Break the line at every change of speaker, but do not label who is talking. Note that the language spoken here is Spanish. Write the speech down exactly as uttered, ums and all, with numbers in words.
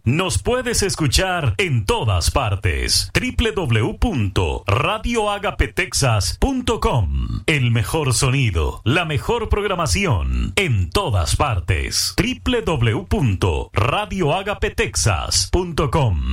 Nos puedes escuchar en todas partes. doble u doble u doble u punto radio agape texas punto com. El mejor sonido, la mejor programación en todas partes. doble u doble u doble u punto radio agape texas punto com.